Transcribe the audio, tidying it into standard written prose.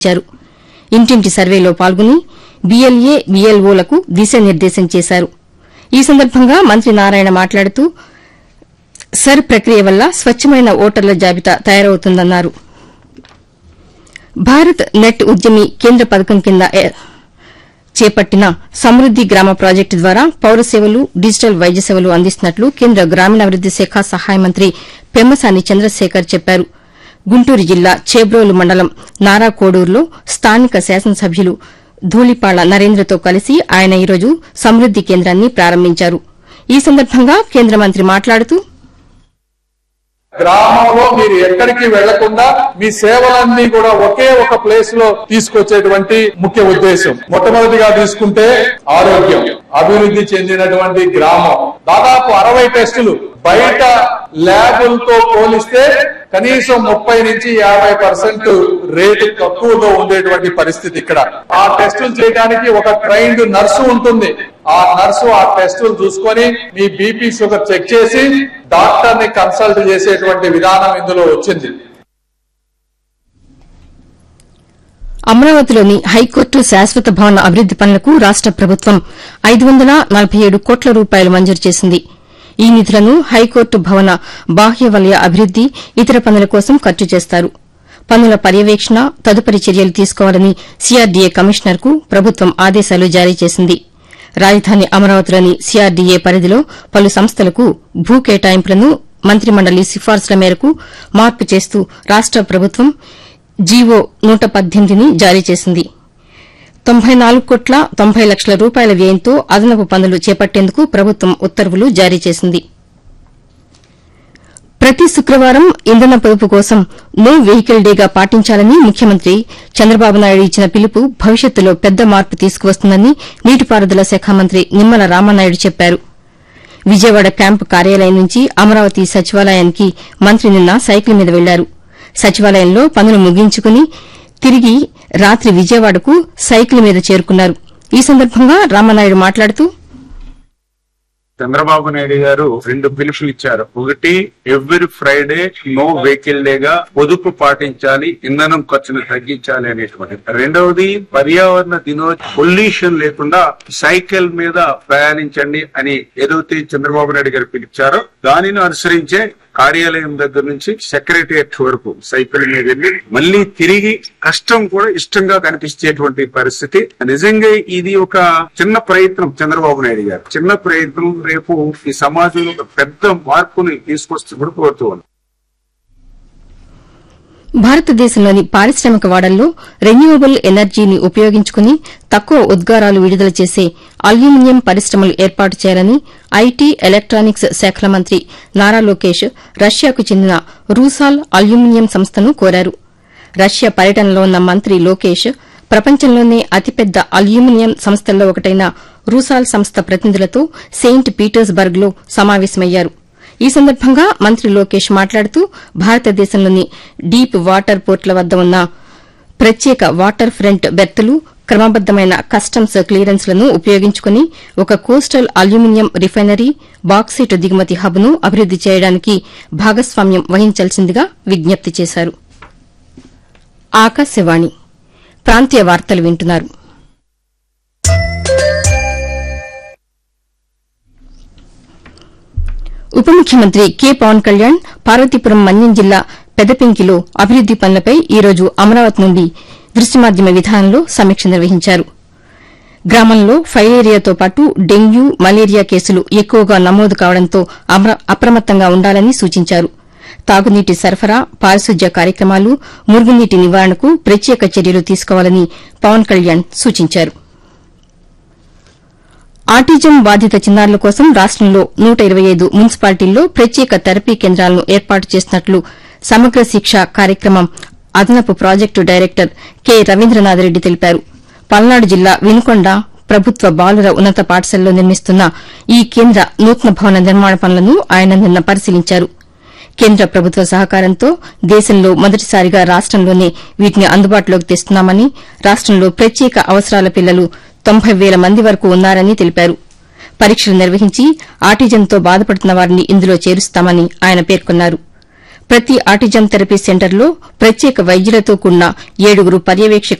ఇచ్చారు. ఇంటింటి సర్వేలో పాల్గొని బీఎల్ఏ, బీఎల్ఓలకు దిశానిర్దేశం చేశారు. ఈ సందర్భంగా మంత్రి నారాయణ మాట్లాడుతూ సర్ ప్రక్రియ వల్ల స్వచ్చమైన ఓటర్ల జాబితా తయారవుతుందన్నారు. భారత్ నెట్ ఉద్యమి కేంద్ర పథకం కింద చేపట్టిన సమృద్ది గ్రామ ప్రాజెక్టు ద్వారా పౌర సేవలు, డిజిటల్ వైద్య సేవలు అందిస్తున్నట్లు కేంద్ర గ్రామీణాభివృద్ది శాఖ సహాయ మంత్రి పెమ్మసాని చంద్రశేఖర్ చెప్పారు. గుంటూరు జిల్లా చేబ్రోలు మండలం నారాకోడూరులో స్థానిక శాసనసభ్యులు ధూళిపాళ్ల నరేంద్రతో కలిసి ఆయన ఈరోజు సమృద్ది కేంద్రాన్ని ప్రారంభించారు. ఈ సందర్భంగా కేంద్ర మంత్రి మాట్లాడుతూ గ్రామంలో మీరు ఎక్కడికి వెళ్లకుండా మీ సేవలన్నీ కూడా ఒకే ఒక ప్లేస్ లో తీసుకొచ్చేటువంటి ముఖ్య ఉద్దేశం. మొట్టమొదటిగా తీసుకుంటే ఆరోగ్యం, అభివృద్ధి చెందినటువంటి గ్రామం. దాదాపు 60 టెస్టులు బయట ల్యాబులతో పోలిస్తే కనీసం 30 నుంచి 50% రేటు తక్కువలో ఉండేటువంటి పరిస్థితి ఇక్కడ. ఆ టెస్టులు చేయడానికి ఒక ట్రైన్డ్ నర్సు ఉంటుంది. ఆ నర్సు ఆ టెస్టులు చూసుకొని మీ బీపీ, షుగర్ చెక్ చేసి డాక్టర్ ని కన్సల్ట్ చేసేటువంటి విధానం ఇందులో వచ్చింది. అమరావతిలోని హైకోర్టు శాశ్వత భవన అభివృద్ది పనులకు రాష్ట ప్రభుత్వం 547 కోట్ల రూపాయలు మంజూరు చేసింది. ఈ నిధులను హైకోర్టు భవన బాహ్య వలయ అభివృద్ది, ఇతర పనుల కోసం ఖర్చు చేస్తారు. పనుల పర్యవేక్షణ, తదుపరి చర్యలు తీసుకోవాలని సీఆర్డీఏ కమిషనర్ కు ప్రభుత్వం ఆదేశాలు జారీ చేసింది. రాజధాని అమరావతిలోని సీఆర్డీఏ పరిధిలో పలు సంస్థలకు భూ కేటాయింపులను మంత్రిమండలి సిఫార్సుల మేరకు మార్పు చేస్తూ రాష్ట ప్రభుత్వం జీవో 118ని జారీ చేసింది. 94 కోట్ల 90 లక్షల రూపాయల వ్యయంతో అదనపు పనులు చేపట్టేందుకు ప్రభుత్వం ఉత్తర్వులు జారీ చేసింది. ప్రతి శుక్రవారం ఇంధన పొదుపు కోసం నో వెహికల్ డేగా పాటించాలని ముఖ్యమంత్రి చంద్రబాబు నాయుడు ఇచ్చిన పిలుపు భవిష్యత్తులో పెద్ద మార్పు తీసుకువస్తుందని నీటిపారుదల శాఖ మంత్రి నిమ్మల రామనాయుడు చెప్పారు. విజయవాడ క్యాంపు కార్యాలయం నుంచి అమరావతి సచివాలయానికి మంత్రి నిన్న సైకిల్ మీద వెళ్లారు. సచివాలయంలో పనులు ముగించుకుని తిరిగి రాత్రి విజయవాడకు సైకిల్ మీద చేరుకున్నారు. ఈ సందర్భంగా రామనాయుడు మాట్లాడుతూ చంద్రబాబు నాయుడు గారు 2 పిలుపులు ఇచ్చారు. ఒకటి, ఎవ్రీ ఫ్రైడే నో వెహికల్ డేగా పొదుపు పాటించాలి, ఇంధనం ఖర్చును తగ్గించాలి అనేటువంటి. రెండవది, పర్యావరణ పొల్యూషన్ లేకుండా సైకిల్ మీద ప్రయాణించండి అని ఏదైతే చంద్రబాబు నాయుడు గారు పిలిచారో దానిని అనుసరించే కార్యాలయం దగ్గర నుంచి సెక్రటరియట్ వరకు సైకిల్ మీద వెళ్ళి మళ్లీ తిరిగి కష్టం కూడా ఇష్టంగా కనిపించేటువంటి పరిస్థితి. నిజంగా ఇది ఒక చిన్న ప్రయత్నం చంద్రబాబు నాయుడు గారు. చిన్న ప్రయత్నం రేపు ఈ సమాజంలో ఒక పెద్ద మార్పుని తీసుకొస్తూ కూడా కోరుతూ ఉన్నాం. భారతదేశంలోని పారిశ్రామిక వాడల్లో రెన్యూవబుల్ ఎనర్జీని ఉపయోగించుకుని తక్కువ ఉద్గారాలు విడుదల చేసే అల్యూమినియం పరిశ్రమలు ఏర్పాటు చేయాలని ఐటీ, ఎలక్టానిక్స్ శాఖల మంత్రి నారా లోకేష్ రష్యాకు చెందిన రూసాల్ అల్యూమినియం సంస్థను కోరారు. రష్యా పర్యటనలో ఉన్న మంత్రి లోకేష్ ప్రపంచంలోనే అతిపెద్ద అల్యూమినియం సంస్థల్లో ఒకటైన రూసాల్ సంస్థ ప్రతినిధులతో సెయింట్ పీటర్స్బర్గ్ లో సమావేశమయ్యారు. ఈ సందర్భంగా మంత్రి లోకేష్ మాట్లాడుతూ భారతదేశంలోని డీప్ వాటర్ పోర్టుల వద్ద ఉన్న ప్రత్యేక వాటర్ ఫ్రంట్ బెర్తులు, క్రమబద్దమైన కస్టమ్స్ క్లియరెన్స్లను ఉపయోగించుకుని ఒక కోస్టల్ అల్యూమినియం రిఫైనరీ, బాక్సైట్ దిగుమతి హబ్ను అభివృద్ది చేయడానికి భాగస్వామ్యం వహించాల్సిందిగా విజ్ఞప్తి చేశారు. ఆకాశవాణి ప్రాంతీయ వార్తలు వింటున్నారు. ఉప ముఖ్యమంత్రి కె పవన్ కళ్యాణ్ పార్వతీపురం మన్యం జిల్లా పెదపెంకిలో అభివృద్ది పనులపై ఈరోజు అమరావతి నుండి దృశ్యమాధ్యమ విధానంలో సమీక్ష నిర్వహించారు. గ్రామంలో ఫైలేరియాతో పాటు డెంగ్యూ, మలేరియా కేసులు ఎక్కువగా నమోదు కావడంతో అప్రమత్తంగా ఉండాలని సూచించారు. తాగునీటి సరఫరా, పారిశుద్ధ్య కార్యక్రమాలు, మురుగునీటి నివారణకు ప్రత్యేక చర్యలు తీసుకోవాలని పవన్ కళ్యాణ్ సూచించారు. ఆటిజం బాధిత చిన్నారుల కోసం రాష్టంలో 125 మున్సిపాలిటీల్లో ప్రత్యేక థెరపీ కేంద్రాలను ఏర్పాటు చేసినట్లు సమగ్ర శిక్ష కార్యక్రమం అదనపు ప్రాజెక్టు డైరెక్టర్ కె రవీంద్రనాథరెడ్డి తెలిపారు. పల్నాడు జిల్లా వినుకొండ ప్రభుత్వ బాలుర ఉన్నత పాఠశాలలో నిర్మిస్తున్న ఈ కేంద్ర నూతన భవన నిర్మాణ పనులను ఆయన నిన్న పరిశీలించారు. కేంద్ర ప్రభుత్వ సహకారంతో దేశంలో మొదటిసారిగా రాష్టంలోనే వీటిని అందుబాటులోకి తెస్తున్నామని, రాష్టంలో ప్రత్యేక అవసరాల పిల్లలు 90,000 మంది వరకు ఉన్నారని తెలిపారు. పరీక్షలు నిర్వహించి ఆటిజంతో బాధపడుతున్న వారిని ఇందులో చేరుస్తామని ఆయన పేర్కొన్నారు. ప్రతి ఆటిజం థెరపీ సెంటర్లో ప్రత్యేక వైద్యులతో కూడిన 7 పర్యవేక్షకులు